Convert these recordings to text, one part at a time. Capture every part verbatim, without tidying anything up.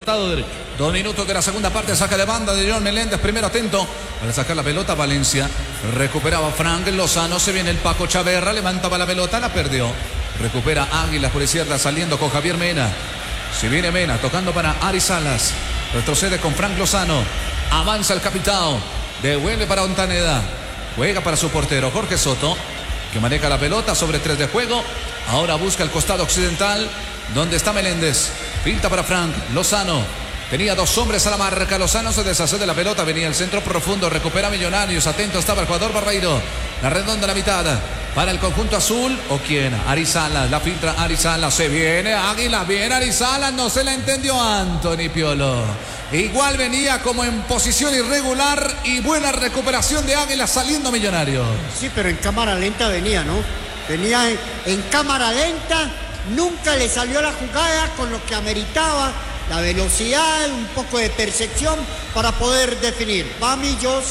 costado derecho. Dos minutos de la segunda parte, saca de banda de John Meléndez, primero atento para sacar la pelota. Valencia, recuperaba Frank Lozano, se viene el Paco Chaverra, levantaba la pelota, la perdió. Recupera Águilas por izquierda, saliendo con Javier Mena. Se viene Mena, tocando para Ari Salas. Retrocede con Frank Lozano. Avanza el capitán. Devuelve para Ontaneda. Juega para su portero Jorge Soto, que maneja la pelota sobre tres de juego. Ahora busca el costado occidental, donde está Meléndez. Pinta para Frank Lozano. Tenía dos hombres a la marca. Lozano se deshace de la pelota. Venía el centro profundo. Recupera Millonarios. Atento estaba el jugador Barreiro. La redonda a la mitad. Para el conjunto azul. ¿O quién? Arizalas. La filtra Arizalas. Se viene Águila. Viene Arizalas. No se la entendió Anthony Piolo. Igual venía como en posición irregular. Y buena recuperación de Águila saliendo Millonarios. Sí, pero en cámara lenta venía, ¿no? Venía en, en cámara lenta. Nunca le salió la jugada con lo que ameritaba. La velocidad, un poco de percepción para poder definir. Va Millos.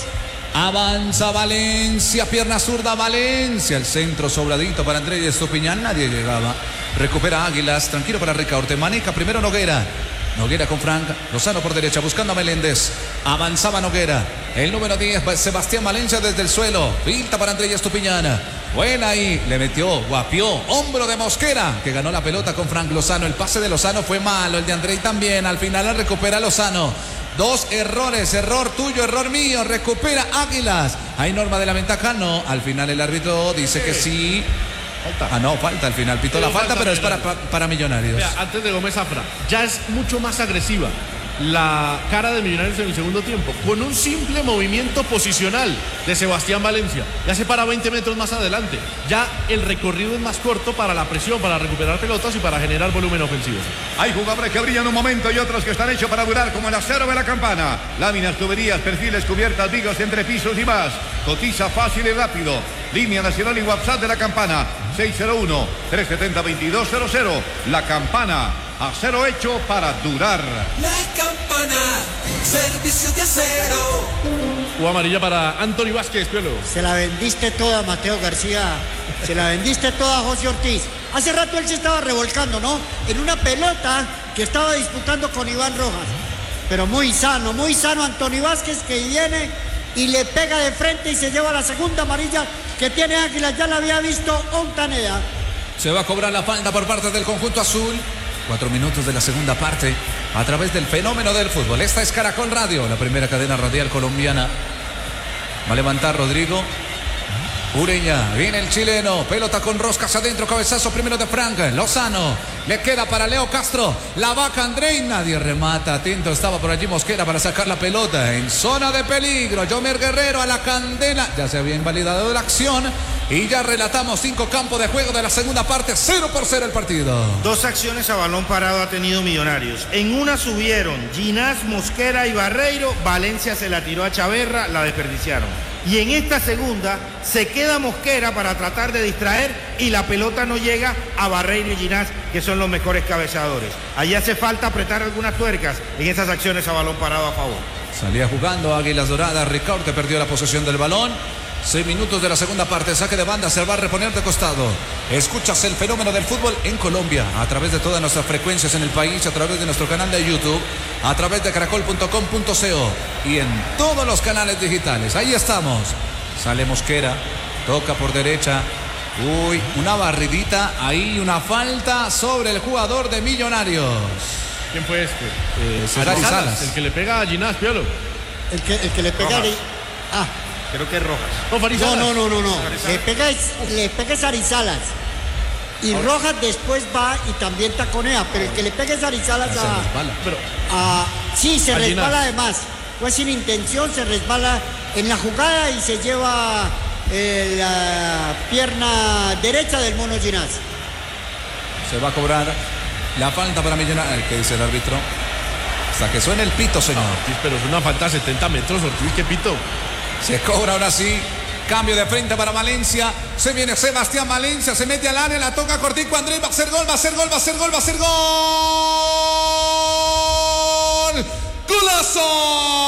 Avanza Valencia, pierna zurda Valencia. El centro sobradito para Andrés Estupiñán. Nadie llegaba. Recupera Águilas. Tranquilo para Ricaurte. Maneja primero Noguera. Noguera con Frank Lozano por derecha, buscando a Meléndez. Avanzaba Noguera. El número diez, Sebastián Valencia desde el suelo. Pinta para Andrés Estupiñán. Buena ahí, le metió, guapió, hombro de Mosquera, que ganó la pelota con Frank Lozano. El pase de Lozano fue malo, el de Andrei también. Al final la recupera Lozano. Dos errores, error tuyo, error mío. Recupera Águilas. ¿Hay norma de la ventaja? No. Al final el árbitro dice que sí. Falta. Ah, no, falta al final. Pitó la falta, pero es para, para, para Millonarios. Mira, antes de Gómez Zafra, ya es mucho más agresiva la cara de Millonarios en el segundo tiempo, con un simple movimiento posicional de Sebastián Valencia. Ya se para veinte metros más adelante. Ya el recorrido es más corto para la presión, para recuperar pelotas y para generar volumen ofensivo. Hay jugadores que brillan un momento y otros que están hechos para durar, como el acero de la Campana. Láminas, tuberías, perfiles, cubiertas, vigas, entrepisos y más. Cotiza fácil y rápido. Línea nacional y WhatsApp de la Campana. seis cero uno, tres siete cero, dos dos cero cero. La Campana. Acero hecho para durar. La Campana, servicio de acero. O amarilla para Anthony Vázquez, Piolo. Se la vendiste toda, Mateo García. Se la vendiste toda, José Ortiz. Hace rato él se estaba revolcando, ¿no? En una pelota que estaba disputando con Iván Rojas. Pero muy sano, muy sano Anthony Vázquez, que viene y le pega de frente y se lleva la segunda amarilla que tiene Águila. Ya la había visto Ontaneda. Se va a cobrar la falta por parte del conjunto azul. Cuatro minutos de la segunda parte a través del fenómeno del fútbol. Esta es Caracol Radio, la primera cadena radial colombiana. Va a levantar Rodrigo Ureña. Viene el chileno. Pelota con roscas adentro. Cabezazo primero de Frank Lozano. Le queda para Leo Castro. La vaca Andrei. Nadie remata. Atento estaba por allí Mosquera para sacar la pelota. En zona de peligro. Yomer Guerrero a la candela. Ya se había invalidado la acción. Y ya relatamos cinco campos de juego de la segunda parte. Cero por cero el partido. Dos acciones a balón parado ha tenido Millonarios. En una subieron Ginás, Mosquera y Barreiro. Valencia se la tiró a Chaverra, la desperdiciaron. Y en esta segunda se queda Mosquera para tratar de distraer y la pelota no llega a Barreiro y Ginás, que son los mejores cabezadores. Allí hace falta apretar algunas tuercas en esas acciones a balón parado a favor. Salía jugando Águilas Doradas. Ricaurte perdió la posesión del balón. Seis minutos de la segunda parte, saque de banda, se va a reponer de costado. Escuchas el fenómeno del fútbol en Colombia, a través de todas nuestras frecuencias en el país, a través de nuestro canal de YouTube, a través de caracol punto com punto co y en todos los canales digitales. Ahí estamos. Sale Mosquera, toca por derecha. Uy, una barridita, ahí una falta sobre el jugador de Millonarios. ¿Quién fue este? Eh, César Salas, Salas. el que le pega a Ginás, Piolo. El que, el que le pega... Le... Ah. Creo que es Rojas. No, No, no, no, no, no. Le pega, le pega es Arizalas. Y ahora, Rojas después va y también taconea, pero el que le pega es Arizalas a, pero, a... Sí, se resbala Ginás. además. Fue sin intención, se resbala en la jugada y se lleva eh, la pierna derecha del mono Ginás. Se va a cobrar la falta para Millonarios. ¿Qué dice el árbitro? Hasta que suene el pito, señor. no, Ortiz, pero es una falta de setenta metros, Ortiz, ¿qué pito? Se cobra ahora sí. Cambio de frente para Valencia. Se viene Sebastián Valencia. Se mete al área. La toca Cortico. Andrés va a hacer gol. Va a hacer gol. Va a hacer gol. Va a hacer gol. ¡Golazo!